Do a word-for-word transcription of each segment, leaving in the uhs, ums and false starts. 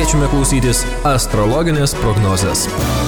kviečiame klausytis astrologinės prognozės.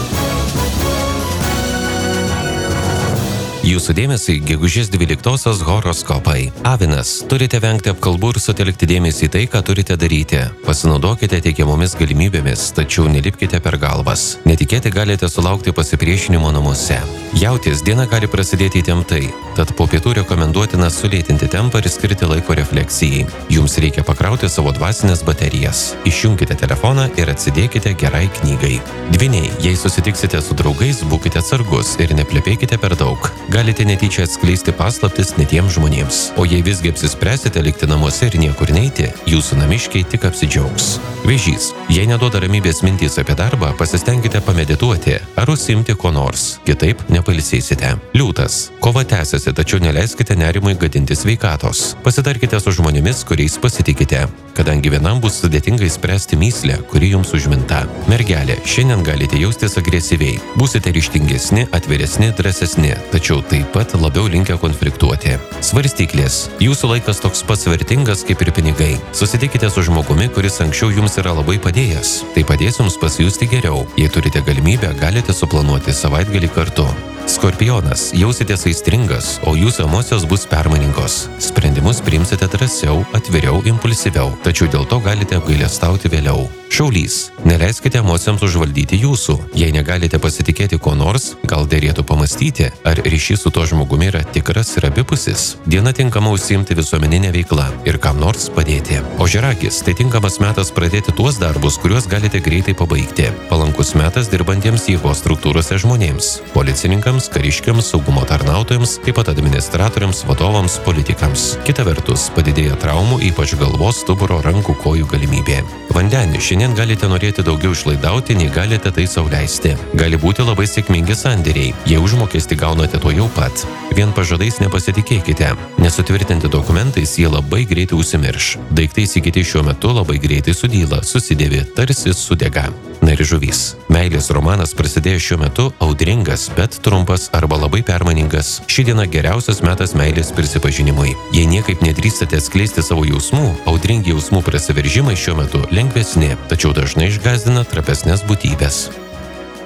Jūsų dėmesį gegužės dvyliktosios horoskopai. Avinas, turite vengti apkalbų ir sutelkti dėmesį į tai, ką turite daryti. Pasinaudokite teikiamomis galimybėmis, tačiau nelipkite per galvas. Netikėti galite sulaukti pasipriešinimo namuose. Jautis, diena gali prasidėti įtemptai, tad po pietų rekomenduotina sulėtinti tempą ir skirti laiko refleksijai. Jums reikia pakrauti savo dvasinės baterijas. Išjunkite telefoną ir atsidėkite gerai knygai. Dvyniai, jei susitiksite su draugais, būkite atsargus ir neplepėkite per daug. Galite netyčia atskleisti paslaptis netiems žmonėms. O jei visgi apsispręsite likti namuose ir niekur neiti, jūsų namiškiai tik apsidžiaugs. Vėžys, jei neduoda ramybės mintys apie darbą, pasistengkite pamedituoti ar užsiimti ko nors, kitaip nepailsėsite. Liūtas, kova tęsiasi, tačiau neleiskite nerimui gadinti sveikatos. Pasitarkite su žmonėmis, kuriais pasitikite, kadangi vienam bus sudėtinga išspręsti mįslę, kuri jums užminta. Mergelė, šiandien galite jaustis agresyviai. Būsite ryžtingesni, atviresni, drąsesni, tačiau taip pat labiau linkę konfliktuoti. Svarstyklės, jūsų laikas toks pats vertingas kaip ir pinigai. Susitikite su žmogumi, kuris anksčiau jums yra labai padėjęs. Tai padės jums pasijusti geriau. Jei turite galimybę, galite suplanuoti savaitgalį kartu. Skorpionas, jausitės aistringas, o jūsų emocijos bus permainingos. Sprendimus priimsite drąsiau, atviriau, impulsyviau, tačiau dėl to galite apgailestauti vėliau. Šaulys, neleiskite emocijoms užvaldyti jūsų. Jei negalite pasitikėti ko nors, gal derėtų pamastyti, ar ryšys su to žmogumi yra tikras ir abipusis. Diena tinkama užsiimti visuomeninę veiklą ir kam nors padėti. Ožiaragis, tai tinkamas metas pradėti tuos darbus, kuriuos galite greitai pabaigti. Palankus metas dirbantiems jėgos struktūrose žmonėms, policininkams, kariškiams, saugumo tarnautojams, taip pat administratoriams, vadovams, politikams. Kita vertus, padidėja traumų, ypač galvos, stuburo, rankų, kojų galimybė. Vandenį, šiandien galite norėti daugiau išlaidauti, nei galite tai sau leisti. Gali būti labai sėkmingi sandėriai, jei užmokestį gaunate to jau pat. Vien pažadais nepasitikėkite. Nesutvirtinti dokumentais jie labai greitai užsimirš. Daiktai įsigyti šiuo metu labai greitai sudyla, susidėvi, tarsi sudega. Na ir žuvys. Meilės romanas prasidėjo šiuo metu audringas, bet trumpas arba labai permainingas. Ši diena geriausias metas meilės prisipažinimui. Jei niekaip nedrįstate atskleisti savo jausmų, audringi jausmų prasiveržimai šiuo metu lengvesni, tačiau dažnai išgąsdina trapesnės būtybės.